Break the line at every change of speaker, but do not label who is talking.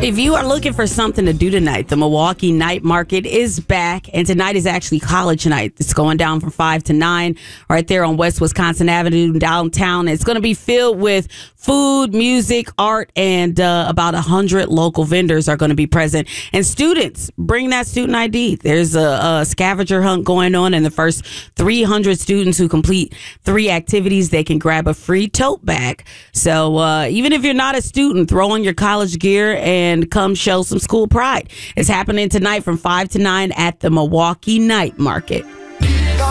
If you are looking for something to do tonight, the Milwaukee Night Market is back, and tonight is actually college night. It's going down from 5 to 9 right there on West Wisconsin Avenue downtown. It's going to be filled with food, music, art, and about 100 local vendors are going to be present. And students, bring that student ID. There's a scavenger hunt going on, and the first 300 students who complete 3 activities, they can grab a free tote bag. So even if you're not a student, throw on your college gear and come show some school pride. It's happening tonight from 5 to 9 at the Milwaukee Night Market.